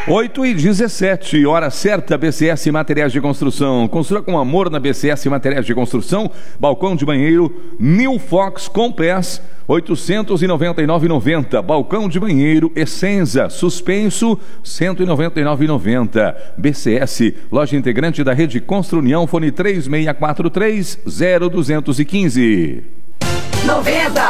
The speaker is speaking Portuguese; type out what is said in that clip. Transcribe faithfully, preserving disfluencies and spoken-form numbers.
oito e dezessete, hora certa, B C S Materiais de Construção. Construa com amor na B C S Materiais de Construção. Balcão de banheiro New Fox com pés, oitocentos e noventa e nove reais e noventa centavos. Balcão de banheiro Essenza suspenso, cento e noventa e nove reais e noventa centavos. B C S, loja integrante da Rede Construnião, fone três seis quatro três, zero dois um cinco. noventa